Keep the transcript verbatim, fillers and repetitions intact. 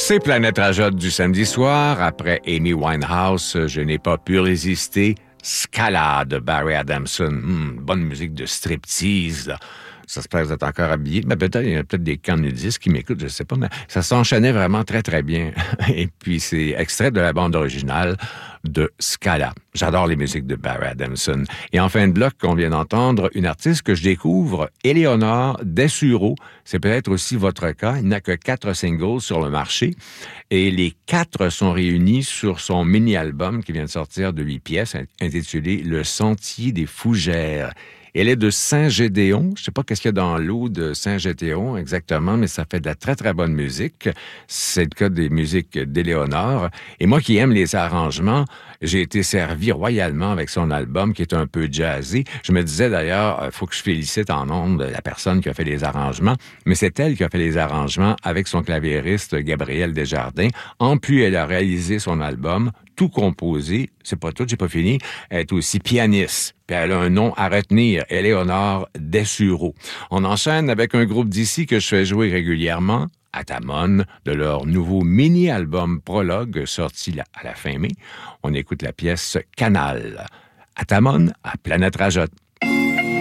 C'est Planète Rajotte du samedi soir. Après Amy Winehouse, je n'ai pas pu résister. Scala de Barry Adamson. Hmm, bonne musique de striptease, là. Ça se peut que vous êtes encore habillé. Mais peut-être, il y a peut-être des camps nudistes qui m'écoutent, je sais pas, mais ça s'enchaînait vraiment très, très bien. Et puis, c'est extrait de la bande originale de Scala. J'adore les musiques de Barry Adamson. Et en fin de bloc, on vient d'entendre une artiste que je découvre, Éléonore Dessureau. C'est peut-être aussi votre cas. Il n'a que quatre singles sur le marché. Et les quatre sont réunis sur son mini-album qui vient de sortir de huit pièces, intitulé « Le Sentier des Fougères ». Elle est de Saint-Gédéon. Je ne sais pas qu'est-ce qu'il y a dans l'eau de Saint-Gédéon exactement, mais ça fait de la très, très bonne musique. C'est le cas des musiques d'Éléonore. Et moi qui aime les arrangements, j'ai été servi royalement avec son album qui est un peu jazzé. Je me disais d'ailleurs, il faut que je félicite en nombre la personne qui a fait les arrangements, mais c'est elle qui a fait les arrangements avec son claviériste Gabriel Desjardins. En plus, elle a réalisé son album, tout composé. C'est pas tout, j'ai pas fini. Elle est aussi pianiste. Puis elle a un nom à retenir, Éléonore Dessureau. On enchaîne avec un groupe d'ici que je fais jouer régulièrement, Atamon, de leur nouveau mini-album Prologue sorti à la fin mai. On écoute la pièce Canal. Atamon à Planète Rajotte.